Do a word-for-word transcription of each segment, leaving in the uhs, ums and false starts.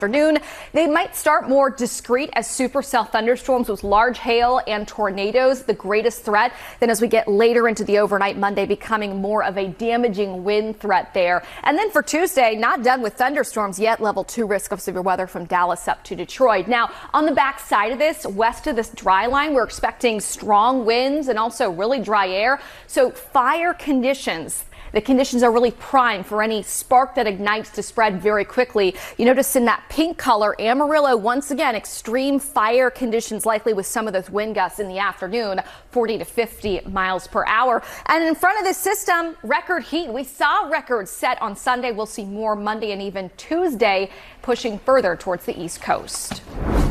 Afternoon. They might start more discreet as supercell thunderstorms with large hail and tornadoes, the greatest threat. Then as we get later into the overnight Monday, becoming more of a damaging wind threat there. And then for Tuesday, not done with thunderstorms yet. Level two risk of severe weather from Dallas up to Detroit. Now, on the back side of this, west of this dry line, we're expecting strong winds and also really dry air. So fire conditions. The conditions are really prime for any spark that ignites to spread very quickly. You notice in that pink color, Amarillo, once again, extreme fire conditions likely with some of those wind gusts in the afternoon, forty to fifty miles per hour. And in front of this system, record heat. We saw records set on Sunday. We'll see more Monday and even Tuesday, pushing further towards the East Coast.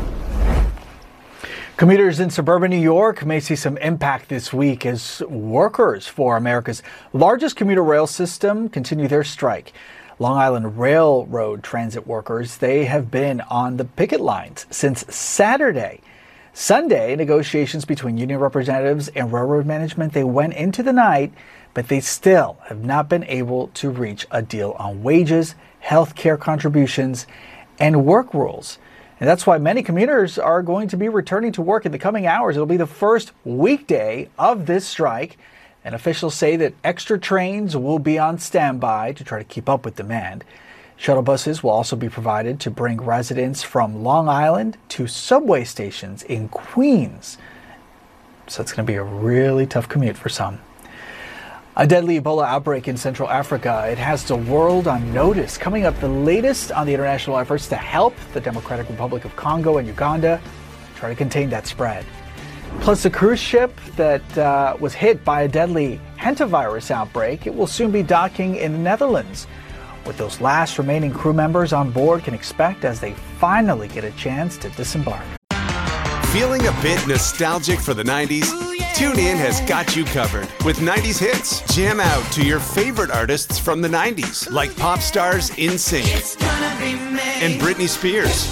Commuters in suburban New York may see some impact this week as workers for America's largest commuter rail system continue their strike. Long Island Railroad transit workers, they have been on the picket lines since Saturday. Sunday, negotiations between union representatives and railroad management, they went into the night, but they still have not been able to reach a deal on wages, health care contributions, and work rules. And that's why many commuters are going to be returning to work in the coming hours. It'll be the first weekday of this strike. And officials say that extra trains will be on standby to try to keep up with demand. Shuttle buses will also be provided to bring residents from Long Island to subway stations in Queens. So it's going to be a really tough commute for some. A deadly Ebola outbreak in Central Africa. It has the world on notice. Coming up, the latest on the international efforts to help the Democratic Republic of Congo and Uganda try to contain that spread. Plus, a cruise ship that uh, was hit by a deadly hantavirus outbreak. It will soon be docking in the Netherlands. What those last remaining crew members on board can expect as they finally get a chance to disembark. Feeling a bit nostalgic for the nineties? TuneIn has got you covered with nineties hits. Jam out to your favorite artists from the nineties, like pop stars NSYNC and Britney Spears,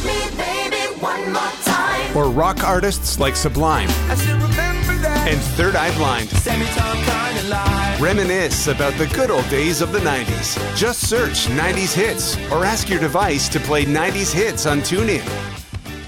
or rock artists like Sublime and Third Eye Blind. Reminisce about the good old days of the nineties. Just search nineties hits or ask your device to play nineties hits on TuneIn.